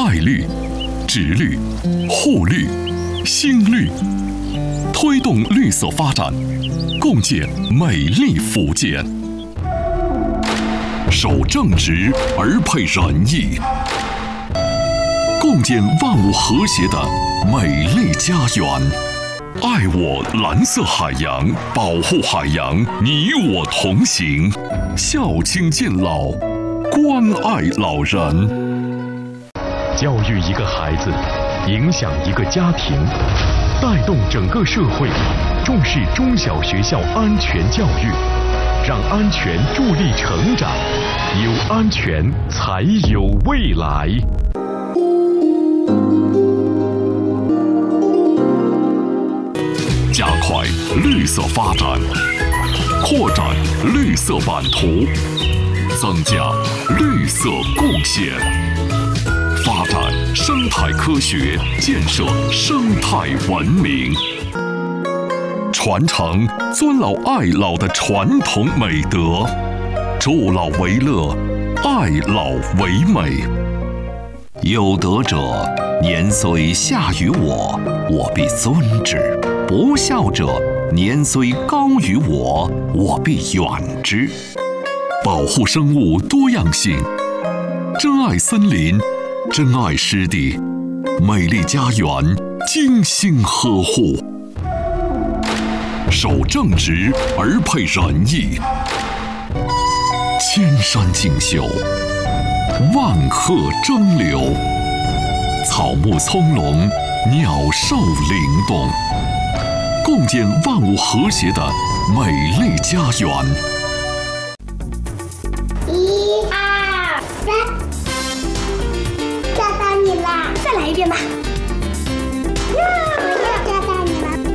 爱绿、植绿、护绿、新绿，推动绿色发展，共建美丽福建。守正直而配仁义，共建万物和谐的美丽家园。爱我蓝色海洋，保护海洋，你我同行。孝亲敬老，关爱老人。 教育一个孩子，影响一个家庭，带动整个社会，重视中小学校安全教育，让安全助力成长，有安全才有未来。 加快绿色发展，扩展绿色版图，增加绿色贡献，发展生态科学，建设生态文明，传承尊老爱老的传统美德，助老为乐，爱老为美。有德者，年虽下于我，我必尊之；不孝者，年虽高于我，我必远之。保护生物多样性，珍爱森林，珍爱湿地，美丽家园精心呵护。守正直而配仁义，千山竞秀，万壑争流，草木葱茏，鸟兽灵动，共建万物和谐的美丽家园。 1、2、3，吓到你啦！再来一遍吧。